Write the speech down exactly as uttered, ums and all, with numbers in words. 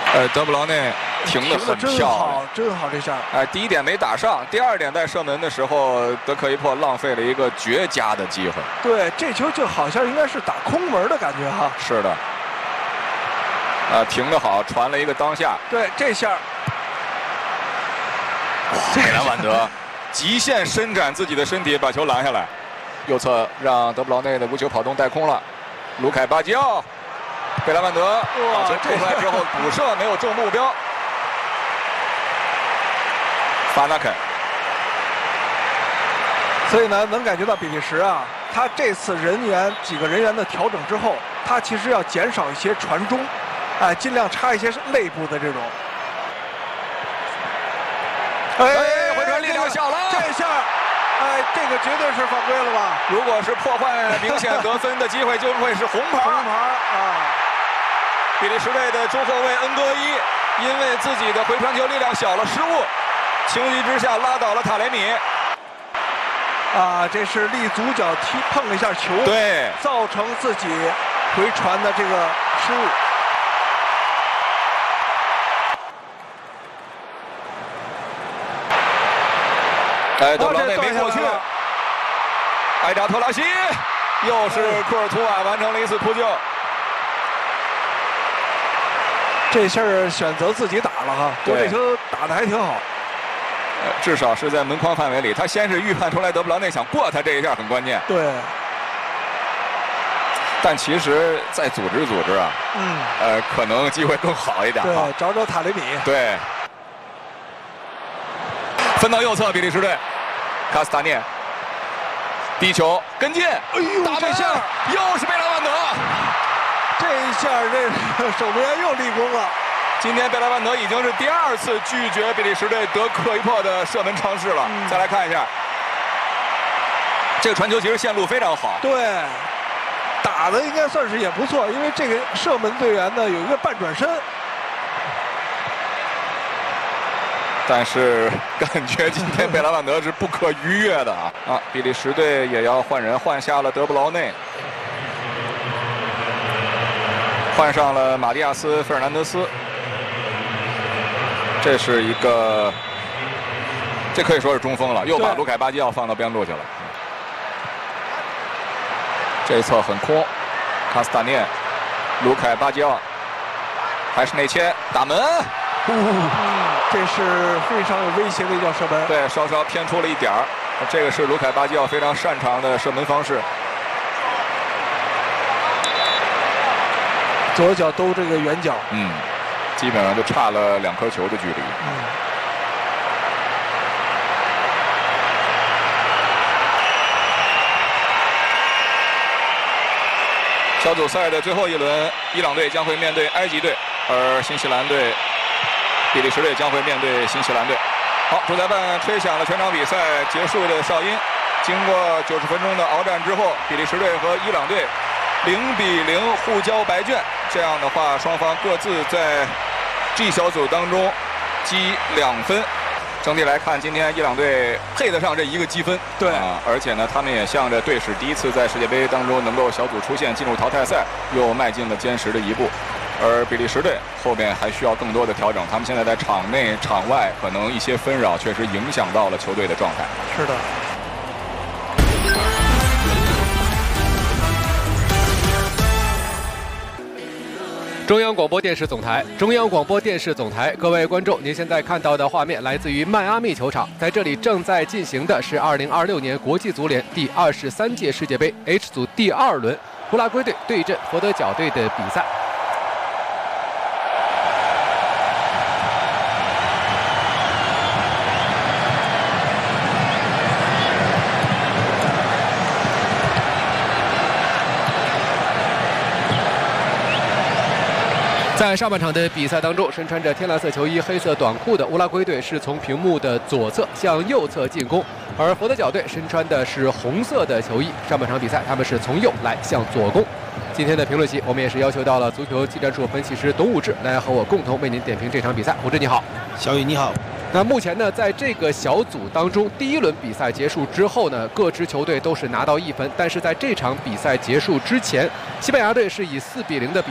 呃，德布劳内停得很漂亮， 真好这下。 哎，第一点没打上，第二点在射门的时候，德克伊珀浪费了一个绝佳的机会。 对，这球就好像应该是打空门的感觉哈。 是的。啊，停得好，传了一个当下。 对，这下。 贝兰万德极限伸展自己的身体，把球拦下来。右侧让德布劳内的无球跑动带空了，卢凯巴基奥。贝兰万德把球抽出来之后补射没有中目标。法纳肯。 所以呢，能感觉到比利时啊，他这次人员几个人员的调整之后，他其实要减少一些传中，哎，尽量插一些内部的这种。 哎，回传力量小了， 这下，哎，这个绝对是犯规了吧？ 如果是破坏明显得分的机会，就会是红牌。 红牌啊！ 比利时队的中后卫恩戈伊因为自己的回传球力量小了失误，情急之下拉倒了塔雷米。 啊，这是立足脚踢碰了一下球， 对， 造成自己回传的这个失误。 哎，德布劳内没过去，埃扎特拉西又是库尔图瓦完成了一次扑救。 这下选择自己打了哈，不过这球打得还挺好。 呃，至少是在门框范围里。他先是预判出来德布劳内想过他，这一下很关键。 对。 但其实再组织组织啊， 嗯， 呃，可能机会更好一点。 对，找找塔雷米。 对。分到右侧，比利时队，卡斯塔涅，低球跟进， 哎呦， 大门下又是贝拉万德。 这一下，这守门员又立功了。 今天贝拉万德已经是第二次拒绝比利时队德克伊珀的射门尝试了。嗯、再来看一下，这个传球其实线路非常好。 对，打的应该算是也不错，因为这个射门队员呢有一个半转身。 但是感觉今天贝拉万德是不可逾越的啊！啊，比利时队也要换人，换下了德布劳内。换上了马蒂亚斯·费尔南德斯，这是一个，这可以说是中锋了，又把卢凯巴基奥放到边路去了。这一侧很空，卡斯塔涅、卢凯巴基奥，还是内切打门， 嗯，这是非常有威胁的一脚射门。 对，稍稍偏出了一点儿，这个是卢凯巴基奥非常擅长的射门方式。 左脚兜这个圆角， 嗯，基本上就差了两颗球的距离。 嗯， 小组赛的最后一轮，伊朗队将会面对埃及队，而新西兰队、比利时队将会面对新西兰队。好，主裁判吹响了全场比赛结束的哨音。经过九十分钟的鏖战之后，比利时队和伊朗队零比零互交白卷。这样的话，双方各自在 G 小组当中积两分。整体来看，今天伊朗队配得上这一个积分。 对啊，而且呢，他们也向着队史第一次在世界杯当中能够小组出线进入淘汰赛，又迈进了坚实的一步。而比利时队后面还需要更多的调整，他们现在在场内场外可能一些纷扰，确实影响到了球队的状态。 是的。 中央广播电视总台，中央广播电视总台，各位观众，您现在看到的画面来自于迈阿密球场，在这里正在进行的是二零二六年国际足联第二十三届世界杯 H 组第二轮，乌拉圭队对阵佛得角队的比赛。在上半场的比赛当中，身穿着天蓝色球衣、黑色短裤的乌拉圭队是从屏幕的左侧向右侧进攻，而佛得角队身穿的是红色的球衣。上半场比赛，他们是从右来向左攻。今天的评论席，我们也是要求到了足球技战术分析师董武志来和我共同为您点评这场比赛。武志你好。 小雨你好。 那目前呢，在这个小组当中，第一轮比赛结束之后呢，各支球队都是拿到一分，但是在这场比赛结束之前，西班牙队是以四比零的比